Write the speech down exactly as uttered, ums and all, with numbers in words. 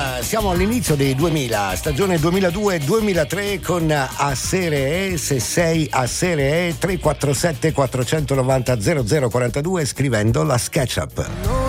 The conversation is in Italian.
Siamo all'inizio dei duemila, stagione duemiladue duemilatré con A Serie E. Se sei a Serie E, tre quattro sette quattro nove zero zero zero quattro due scrivendo la SketchUp.